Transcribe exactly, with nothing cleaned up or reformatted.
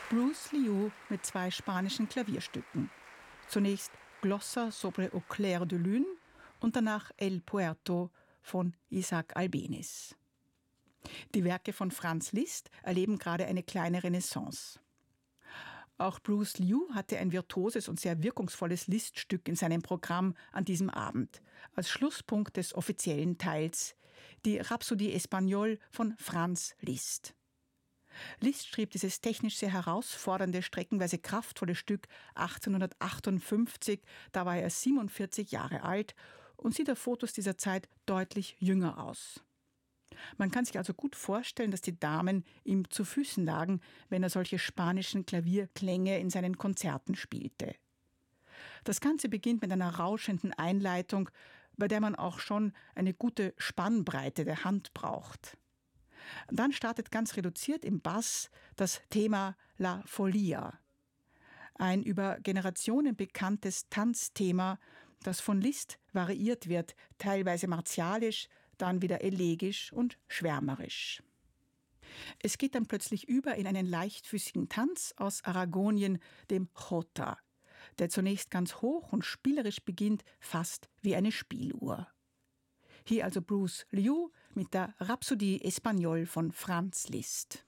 Bruce Liu mit zwei spanischen Klavierstücken. Zunächst Glossa sobre o clair de lune und danach El Puerto von Isaac Albéniz. Die Werke von Franz Liszt erleben gerade eine kleine Renaissance. Auch Bruce Liu hatte ein virtuoses und sehr wirkungsvolles Liszt-Stück in seinem Programm an diesem Abend, als Schlusspunkt des offiziellen Teils, die Rhapsodie Espagnole von Franz Liszt. Liszt schrieb dieses technisch sehr herausfordernde, streckenweise kraftvolle Stück achtzehnhundertachtundfünfzig, da war er siebenundvierzig Jahre alt und sieht auf Fotos dieser Zeit deutlich jünger aus. Man kann sich also gut vorstellen, dass die Damen ihm zu Füßen lagen, wenn er solche spanischen Klavierklänge in seinen Konzerten spielte. Das Ganze beginnt mit einer rauschenden Einleitung, bei der man auch schon eine gute Spannbreite der Hand braucht. Dann startet ganz reduziert im Bass das Thema La Folia, ein über Generationen bekanntes Tanzthema, das von Liszt variiert wird, teilweise martialisch, dann wieder elegisch und schwärmerisch. Es geht dann plötzlich über in einen leichtfüßigen Tanz aus Aragonien, dem Jota, der zunächst ganz hoch und spielerisch beginnt, fast wie eine Spieluhr. Hier also Bruce Liu mit der Rhapsodie Espagnole von Franz Liszt.